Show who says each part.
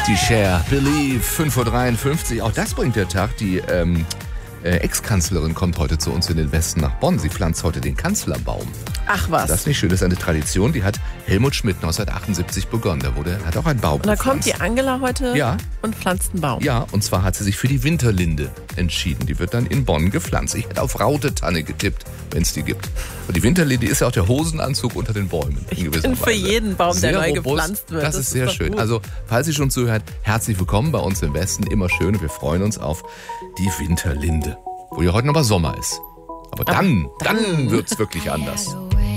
Speaker 1: Die Cher, Believe, 5:53 Uhr. Auch das bringt der Tag. Die Ex-Kanzlerin kommt heute zu uns in den Westen nach Bonn. Sie pflanzt heute den Kanzlerbaum.
Speaker 2: Ach was.
Speaker 1: Das ist nicht schön, das ist eine Tradition, die hat Helmut Schmidt 1978 begonnen. Hat auch einen Baum
Speaker 2: Und da
Speaker 1: gepflanzt.
Speaker 2: kommt die Angela heute
Speaker 1: Ja.
Speaker 2: und pflanzt einen Baum.
Speaker 1: Ja, und zwar hat sie sich für die Winterlinde entschieden. Die wird dann in Bonn gepflanzt. Ich hätte auf Rautetanne getippt, wenn es die gibt. Und die Winterlinde ist ja auch der Hosenanzug unter den Bäumen.
Speaker 2: Ich bin für jeden Baum, der neu gepflanzt wird.
Speaker 1: Das ist sehr
Speaker 2: doch
Speaker 1: schön.
Speaker 2: gut.
Speaker 1: Also, falls Sie schon zuhört, herzlich willkommen bei uns im Westen. Immer schön. Wir freuen uns auf die Winterlinde. Wo ja heute noch mal Sommer ist. Aber dann wird's wirklich anders.